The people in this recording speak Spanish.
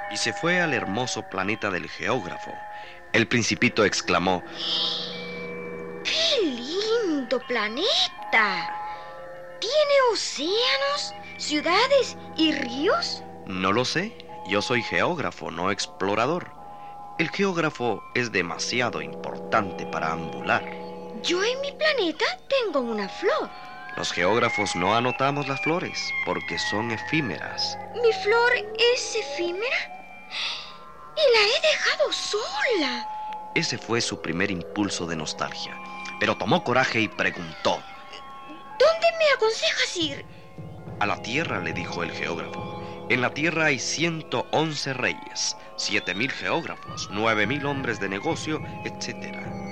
y se fue al hermoso planeta del geógrafo. El principito exclamó: ¡Qué lindo planeta! ¿Tiene océanos, ciudades y ríos? no lo sé, yo soy geógrafo, no explorador. El geógrafo es demasiado importante para ambular. Yo en mi planeta tengo una flor. Los geógrafos no anotamos las flores porque son efímeras. ¿Mi flor es efímera? Y la he dejado sola. Ese fue su primer impulso de nostalgia, pero tomó coraje y preguntó. ¿Dónde me aconsejas ir? A la Tierra, le dijo el geógrafo. En la Tierra hay 111 reyes, 7.000 geógrafos, 9.000 hombres de negocio, etc.